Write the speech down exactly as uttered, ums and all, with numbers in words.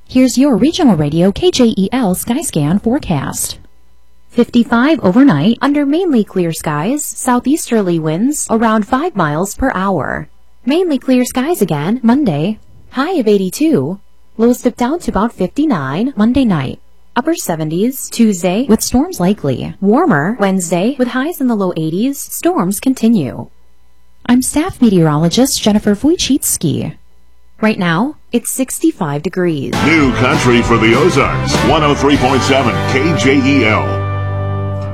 Here's your regional radio K J E L Skyscan forecast. fifty-five overnight under mainly clear skies, southeasterly winds around five miles per hour. Mainly clear skies again Monday, high of eighty-two, lows dip down to about fifty-nine Monday night. Upper seventies Tuesday with storms likely. Warmer Wednesday with highs in the low eighties, storms continue. I'm staff meteorologist Jennifer Wojcicki. Right now, it's sixty-five degrees. New country for the Ozarks, one oh three point seven K J E L.